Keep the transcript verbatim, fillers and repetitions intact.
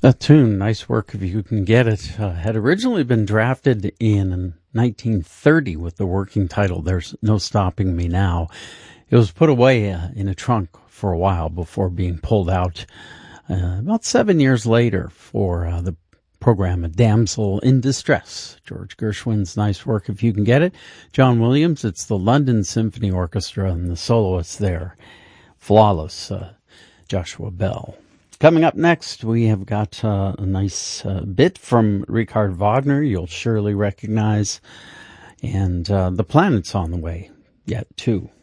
That tune, nice work if you can get it, uh, had originally been drafted in nineteen thirty with the working title, There's No Stopping Me Now. It was put away uh, in a trunk for a while before being pulled out uh, about seven years later for uh, the program A Damsel in Distress. George Gershwin's nice work if you can get it. John Williams, it's the London Symphony Orchestra and the soloists there. Flawless, uh, Joshua Bell. Coming up next, we have got uh, a nice uh, bit from Richard Wagner you'll surely recognize. And uh, The Planet's on the way yet, too.